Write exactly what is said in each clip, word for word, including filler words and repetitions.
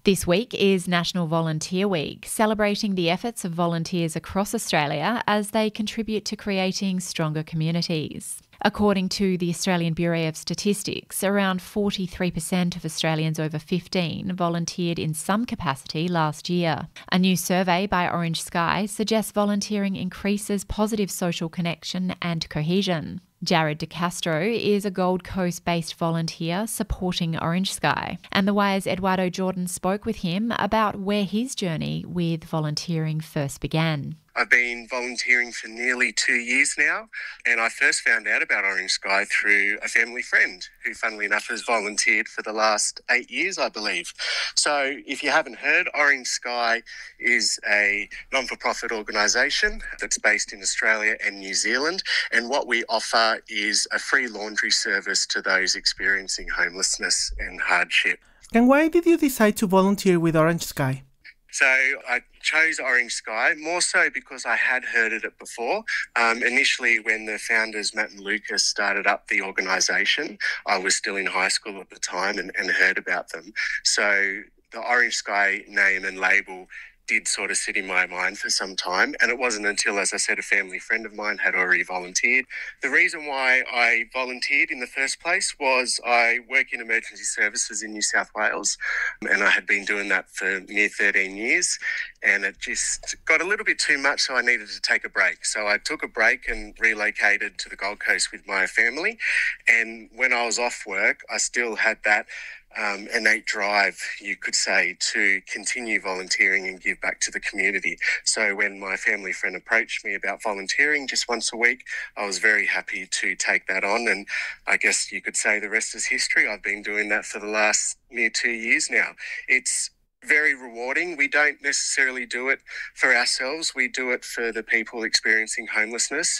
This week is National Volunteer Week, celebrating the efforts of volunteers across Australia as they contribute to creating stronger communities. According to the Australian Bureau of Statistics, around forty-three percent of Australians over fifteen volunteered in some capacity last year. A new survey by Orange Sky suggests volunteering increases positive social connection and cohesion. Jared De Castro is a Gold Coast-based volunteer supporting Orange Sky, and The Wire's Eduardo Jordan spoke with him about where his journey with volunteering first began. I've been volunteering for nearly two years now, and I first found out about Orange Sky through a family friend who, funnily enough, has volunteered for the last eight years, I believe. So if you haven't heard, Orange Sky is a non-for-profit organisation that's based in Australia and New Zealand, and what we offer is a free laundry service to those experiencing homelessness and hardship. And why did you decide to volunteer with Orange Sky? So I chose Orange Sky more so because I had heard of it before. Um, initially, when the founders, Matt and Lucas, started up the organisation, I was still in high school at the time and, and heard about them. So the Orange Sky name and label did sort of sit in my mind for some time. And it wasn't until, as I said, a family friend of mine had already volunteered. The reason why I volunteered in the first place was I work in emergency services in New South Wales, and I had been doing that for near thirteen years, and it just got a little bit too much, so I needed to take a break. So I took a break and relocated to the Gold Coast with my family. And when I was off work, I still had that Um, innate drive, you could say, to continue volunteering and give back to the community. So when my family friend approached me about volunteering just once a week, I was very happy to take that on. And I guess you could say the rest is history. I've been doing that for the last near two years now. It's very rewarding. We don't necessarily do it for ourselves. We do it for the people experiencing homelessness.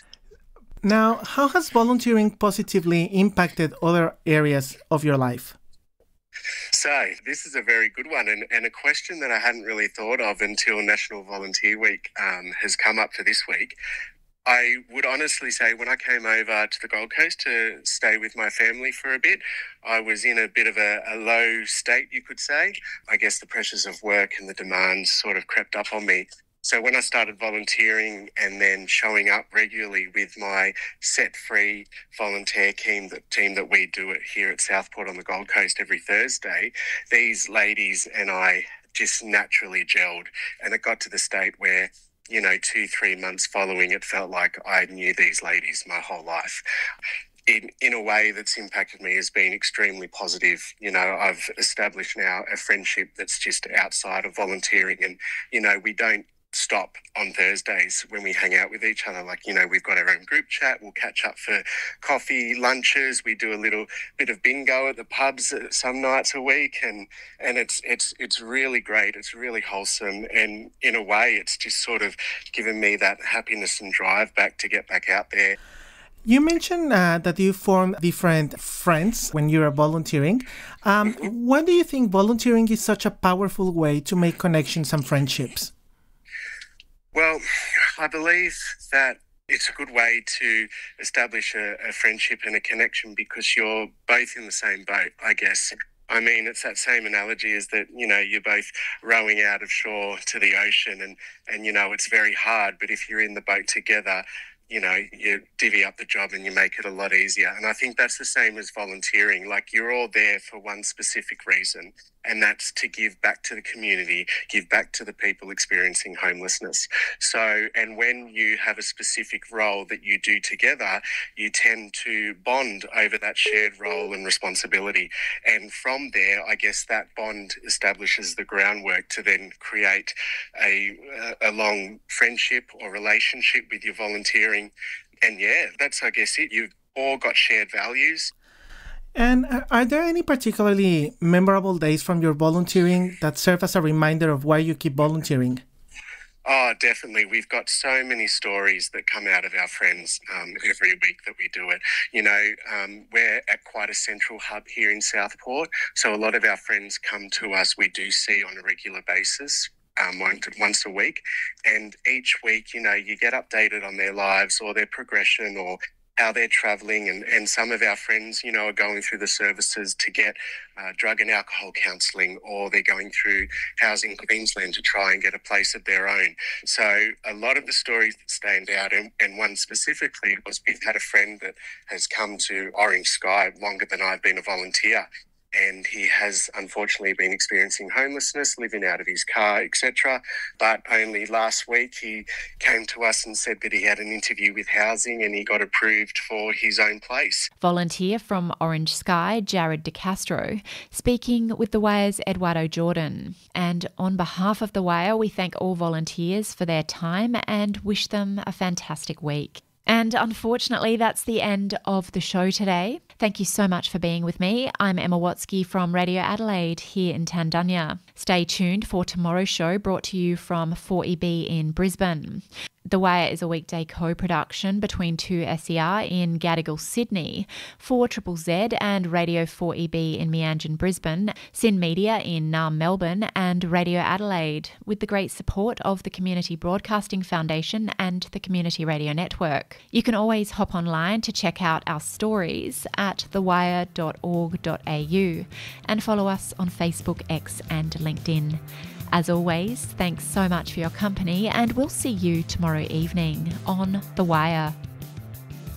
Now, how has volunteering positively impacted other areas of your life? So this is a very good one, and, and a question that I hadn't really thought of until National Volunteer Week um, has come up for this week. I would honestly say when I came over to the Gold Coast to stay with my family for a bit, I was in a bit of a, a low state, you could say. I guess the pressures of work and the demands sort of crept up on me. So when I started volunteering and then showing up regularly with my set-free volunteer team, the team that we do it here at Southport on the Gold Coast every Thursday, these ladies and I just naturally gelled. And it got to the state where, you know, two, three months following, it felt like I knew these ladies my whole life. In, in a way that's impacted me has been extremely positive. You know, I've established now a friendship that's just outside of volunteering, and, you know, we don't stop on Thursdays when we hang out with each other. Like, you know, we've got our own group chat. We'll catch up for coffee, lunches. We do a little bit of bingo at the pubs some nights a week, and and it's it's it's really great. It's really wholesome, and in a way, it's just sort of given me that happiness and drive back to get back out there. You mentioned uh, that you form different friends when you are volunteering. Um, mm-hmm. Why do you think volunteering is such a powerful way to make connections and friendships? Well, I believe that it's a good way to establish a, a friendship and a connection because you're both in the same boat, I guess. I mean, it's that same analogy as that, you know, you're both rowing out of shore to the ocean and, and, you know, it's very hard. But if you're in the boat together, you know, you divvy up the job and you make it a lot easier. And I think that's the same as volunteering. Like, you're all there for one specific reason, and that's to give back to the community, give back to the people experiencing homelessness. So, and when you have a specific role that you do together, you tend to bond over that shared role and responsibility. And from there, I guess that bond establishes the groundwork to then create a, a long friendship or relationship with your volunteering. And yeah, that's, I guess, it. You've all got shared values. And are there any particularly memorable days from your volunteering that serve as a reminder of why you keep volunteering? Oh, definitely. We've got so many stories that come out of our friends um, every week that we do it. You know, um, we're at quite a central hub here in Southport, so a lot of our friends come to us. We do see on a regular basis. Um, once, once a week, and each week, you know, you get updated on their lives or their progression or how they're travelling, and, and some of our friends, you know, are going through the services to get uh, drug and alcohol counselling, or they're going through Housing Queensland to try and get a place of their own. So a lot of the stories that stand out, and, and one specifically was we've had a friend that has come to Orange Sky longer than I've been a volunteer. And he has unfortunately been experiencing homelessness, living out of his car, et cetera. But only last week he came to us and said that he had an interview with Housing and he got approved for his own place. Volunteer from Orange Sky, Jared De Castro, speaking with The Wire's Eduardo Jordan. And on behalf of The Wire, we thank all volunteers for their time and wish them a fantastic week. And unfortunately, that's the end of the show today. Thank you so much for being with me. I'm Emma Watsky from Radio Adelaide here in Tandunya. Stay tuned for tomorrow's show, brought to you from four E B in Brisbane. The Wire is a weekday co-production between two S E R in Gadigal, Sydney, four Z Z Z and Radio four E B in Meanjin, Brisbane, Syn Media in Naarm, Melbourne, and Radio Adelaide, with the great support of the Community Broadcasting Foundation and the Community Radio Network. You can always hop online to check out our stories at the wire dot org dot a u and follow us on Facebook, X and LinkedIn. As always, thanks so much for your company, and we'll see you tomorrow evening on The Wire.